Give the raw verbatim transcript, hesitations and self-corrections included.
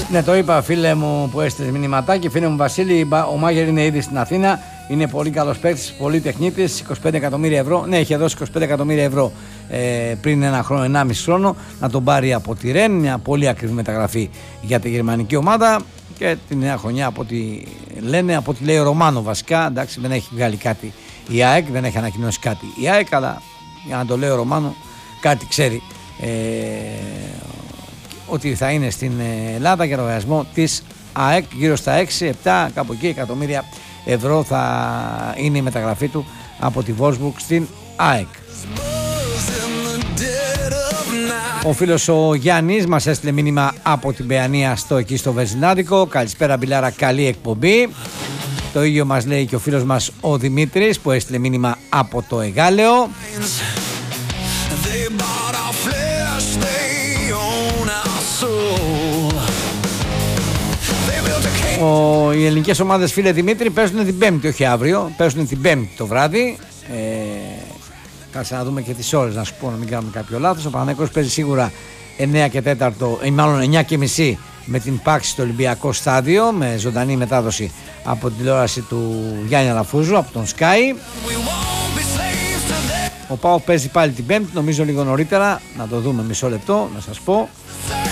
Ναι, το είπα, φίλε μου που έστειλε μηνυματάκι. Φίλε μου Βασίλη, ο Μάγερ είναι ήδη στην Αθήνα. Είναι πολύ καλός παίκτης, πολύ τεχνίτης. είκοσι πέντε εκατομμύρια ευρώ. Ναι, είχε δώσει είκοσι πέντε εκατομμύρια ευρώ ε, πριν ένα χρόνο, ενάμιση χρόνο. Να τον πάρει από τη Ρεν. Μια πολύ ακριβή μεταγραφή για τη γερμανική ομάδα. Και τη νέα χρονιά, από ό,τι λένε, από ό,τι λέει ο Ρωμάνο βασικά. Εντάξει, δεν έχει βγάλει κάτι η ΑΕΚ, δεν έχει ανακοινώσει κάτι η ΑΕΚ, αλλά για να το λέει ο Ρωμάνο, κάτι ξέρει. Ε, ότι θα είναι στην Ελλάδα για λογαριασμό της ΑΕΚ γύρω στα έξι επτά κάπου εκεί εκατομμύρια ευρώ θα είναι η μεταγραφή του από τη Wolfsburg στην ΑΕΚ. Ο φίλος ο Γιάννης μας έστειλε μήνυμα από την Παιανία στο εκεί στο Βεζινάδικο. Καλησπέρα Μπιλάρα, καλή εκπομπή. Το ίδιο μας λέει και ο φίλος μας ο Δημήτρης που έστειλε μήνυμα από το Εγάλεο. Ο, οι ελληνικές ομάδες, φίλε Δημήτρη, παίζουν την Πέμπτη, όχι αύριο, παίζουν την Πέμπτη το βράδυ. Ε, κάτσε να δούμε και τις ώρες, να σου πω να μην κάνουμε κάποιο λάθος. Ο Παναθηναϊκός παίζει σίγουρα εννιά και τέσσερα, ή μάλλον εννιά και μισή με την Πάξη στο Ολυμπιακό Στάδιο, με ζωντανή μετάδοση από την τηλεόραση του Γιάννη Αλαφούζου, από τον Sky. Ο ΠΑΟΚ παίζει πάλι την Πέμπτη, νομίζω λίγο νωρίτερα, να το δούμε μισό λεπτό, να σας πω.